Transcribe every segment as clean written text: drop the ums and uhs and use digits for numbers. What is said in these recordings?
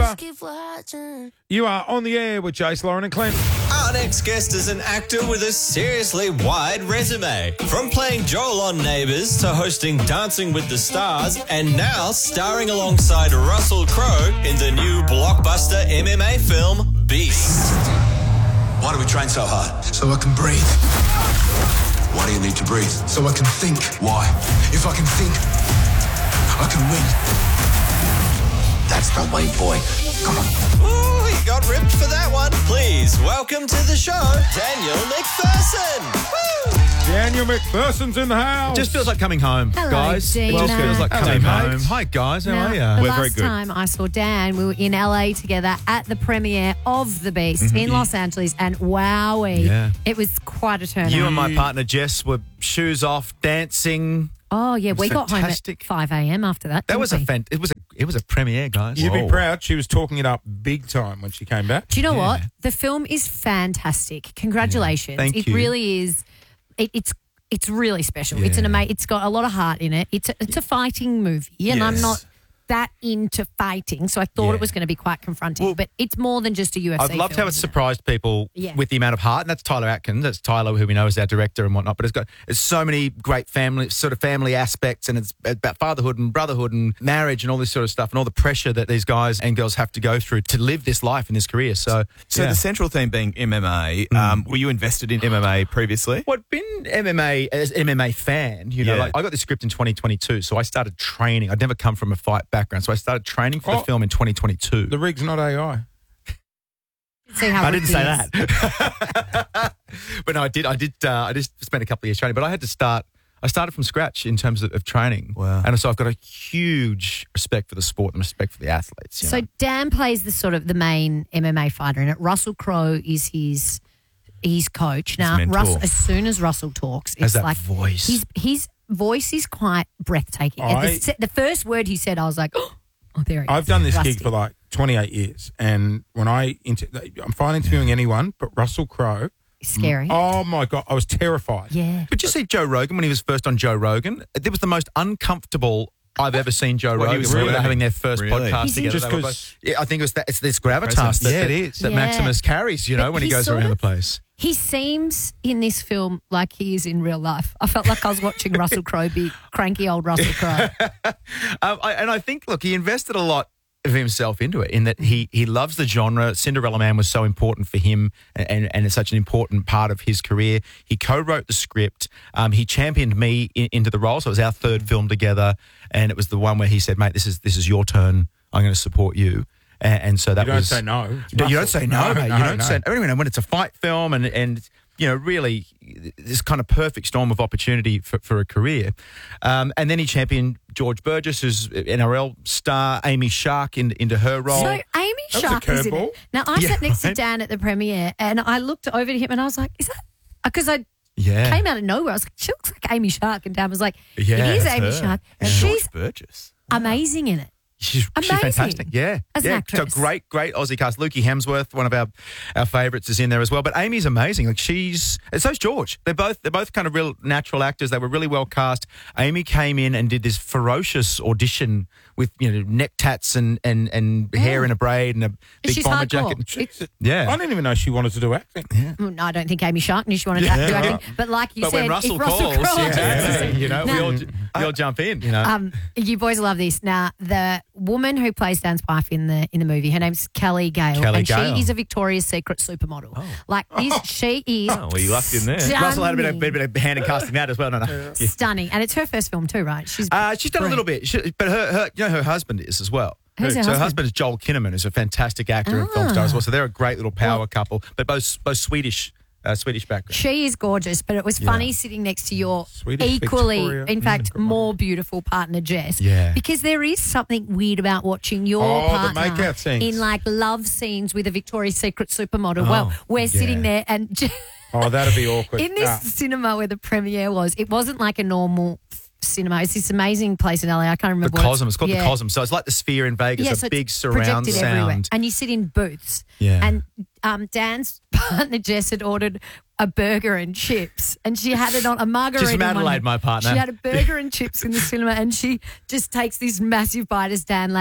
Bieber. You are on the air with Jace, Lauren and Clint. Our next guest is an actor with a seriously wide resume. From playing Joel on Neighbours to hosting Dancing with the Stars and now starring alongside Russell Crowe in the new blockbuster MMA film Beast. Why do we train so hard? So I can breathe. Why do you need to breathe? So I can think. Why? If I can think, I can win. That's the way, boy. Come on. Ooh, he got ripped for that one. Please welcome to the show, Daniel McPherson. Woo! Daniel McPherson's in the house. Just feels like coming home, Hello, guys. It Dina. just feels like Hello, coming mate. home. Hi, guys. How Now, are the you? We're very last good. time I saw Dan, we were in LA together at the premiere of The Beast in Los Angeles, and wowee, Yeah. it was quite a turnout. You and my partner Jess were shoes off, dancing. Oh yeah, we got home at fantastic. 5 a.m. after that. That didn't was we? it was a premiere, guys. You'd be Whoa. proud. She was talking it up big time when she came back. Do you know Yeah. what? The film is fantastic. Congratulations! Thank it you. really is. It's really special. Yeah. It's got a lot of heart in it. It's a fighting movie, and I'm Yes. not that into fighting, so I thought Yeah. it was going to be quite confronting. Well, but it's more than just a UFC. I've loved film, how it's isn't it? surprised people Yeah. with the amount of heart, and that's Tyler Atkins. That's Tyler, who we know is our director and whatnot. But it's so many great family aspects, and it's about fatherhood and brotherhood and marriage and all this sort of stuff, and all the pressure that these guys and girls have to go through to live this life in this career. So yeah. the central theme being MMA, were you invested in MMA previously? Well, I've been as an MMA fan, you know, Yeah. like I got this script in 2022, so I started training. I'd never come from a fight background, so I started training for the film in 2022. The rig's not AI. See how I didn't say ripped he is. that. But no, I just spent a couple of years training, but I started from scratch in terms of training. Wow. And so I've got a huge respect for the sport and respect for the athletes. you So know. Dan plays the main MMA fighter in it. Russell Crowe is his coach. Now, mentor. as soon as Russell talks, Has it's that like voice. His voice is quite breathtaking. The first word he said, I was like, oh, there he is. I've done this Rusty. gig for like 28 years, and when I'm fine interviewing anyone, but Russell Crowe. Scary. Oh my God, I was terrified. Yeah. But you see Joe Rogan when he was first on Joe Rogan? It was the most uncomfortable I've ever seen Joe Well, he Rogan. was They were really- having their first really? podcast He's together. Just They were 'cause- both- yeah, I think it's this gravitas Presence. that, Yeah, it is. that Yeah. Maximus carries, you know, But when he he's goes sort around of- the place. He seems in this film like he is in real life. I felt like I was watching Russell Crowe be cranky old Russell Crowe. And I think, look, he invested a lot of himself into it in that he loves the genre. Cinderella Man was so important for him and it's such an important part of his career. He co-wrote the script. He championed me into the role. So it was our third film together, and it was the one where he said, mate, this is your turn. I'm going to support you. And so that You don't was... say no. It's You don't Russell. say no, mate. You don't no. say... Anyway, when it's a fight film and you know, really this kind of perfect storm of opportunity for a career. And then he championed George Burgess, who's an NRL star, Amy Shark into her role. So Amy That was a Shark is in curveball. it. Now, I sat next to right. Dan at the premiere, and I looked over to him and I was like, is that... Because I Yeah. came out of nowhere. I was like, she looks like Amy Shark. And Dan was like, Yeah, it is that's Amy her. Shark. And She's George Burgess. amazing in it. She's Amazing. fantastic. Yeah. As an yeah. actress. So great Aussie cast. Lukey Hemsworth, one of our favourites, is in there as well. But Amy's amazing. Like and so's George. They're both kind of real natural actors. They were really well cast. Amy came in and did this ferocious audition with, you know, neck tats and hair in a braid and a big She's bomber hardcore. jacket. Yeah. I didn't even know she wanted to do acting. Well, no, I don't think Amy Shark knew she wanted to do acting. But like you But said, when Russell if Russell calls, Crowe yeah, you know, Now- we all jump in, you know. You boys love this. Now, the woman who plays Dan's wife in the movie, her name's Kelly Gale, Kelly and Gale. she is a Victoria's Secret supermodel. Like this, she is. Oh, well, you lucked in there. Russell had a stunning. bit of hand in casting that as well. No. Stunning, and it's her first film too, right? She's She's done a little bit, but her you know, her husband is as well. Who's her so her husband? husband is Joel Kinnaman, who's a fantastic actor and film star as well. So they're a great little power couple, but both Swedish background. She is gorgeous, but it was funny sitting next to your Swedish equally, Victoria. in fact, Good one. more beautiful partner, Jess. Yeah. Because there is something weird about watching your the partner makeout scenes. in like love scenes with a Victoria's Secret supermodel. Well, we're sitting there and Oh, that'd be awkward. in this Nah. cinema where the premiere was, it wasn't like a normal cinema. It's this amazing place in LA. I can't The remember what Cosm. It's called yeah. the Cosm. So it's like the Sphere in Vegas, Yeah, a so it's big surround projected everywhere. sound. And you sit in booths. Yeah. And Dan's partner, Jess, had ordered a burger and chips. And she had it on a margarita. She's from in one Adelaide, hand. my partner. She had a burger and chips in the cinema. And she just takes this massive bite as Dan, like,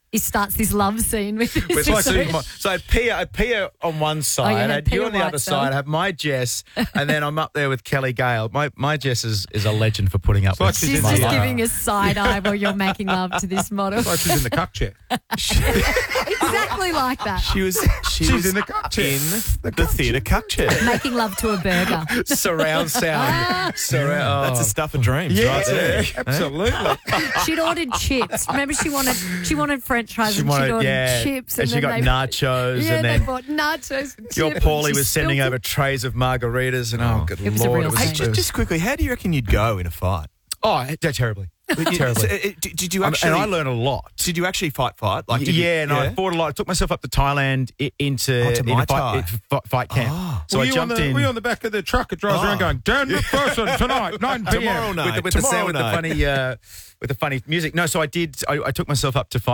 he starts this love scene with this. It's like so I'd pee her on one side, had I'd you Pia on the other White side, I have my Jess, and then I'm up there with Kelly Gale. My Jess is a legend for putting up with like She's my just love. giving a side eye while you're making love to this model. Like she's in the cup chair. Exactly like that. She's in the cup chair. in the theatre cup chair. Making love to a burger. Surround sound. That's the stuff of dreams, Yeah, right there. absolutely. She'd ordered chips. Remember, she wanted French fries She and wanted, she'd ordered yeah, chips. and she then got they, nachos, Yeah, and they then bought nachos and your chips. Paulie and she was sending spilled over it. trays of margaritas, and oh, good It was a Lord, real it was thing. Hey, just quickly, how do you reckon you'd go in a fight? terribly. So, Terribly. did you actually? And I learned a lot. Did you actually fight? Like, did Yeah, you, no, I fought a lot. I took myself up to Thailand into to in a Muay Thai. fight camp. So were I you jumped in. Were you on the back of the truck that drives around going, Dan McPherson tonight, 9 p.m. Tomorrow night. with the Tomorrow sound, night. with the funny music. No, so I did. I took myself up to fight